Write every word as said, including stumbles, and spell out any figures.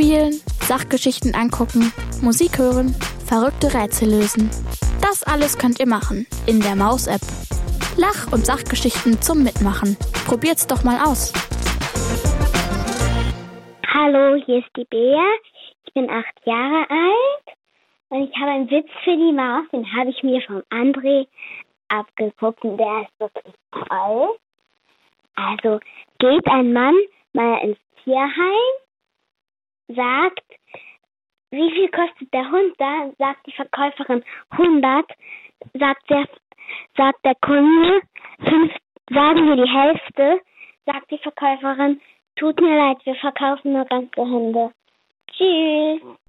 Spielen, Sachgeschichten angucken, Musik hören, verrückte Rätsel lösen. Das alles könnt ihr machen in der Maus-App. Lach- und Sachgeschichten zum Mitmachen. Probiert's doch mal aus. Hallo, hier ist die Bea. Ich bin acht Jahre alt und ich habe einen Witz für die Maus. Den habe ich mir vom André abgeguckt und der ist wirklich toll. Also, geht ein Mann mal ins Tierheim, sagt, wie viel kostet der Hund da? Sagt die Verkäuferin hundert. Sagt der, sagt der Kunde, fünf, sagen wir die Hälfte. Sagt die Verkäuferin, tut mir leid, wir verkaufen nur ganze Hunde. Tschüss.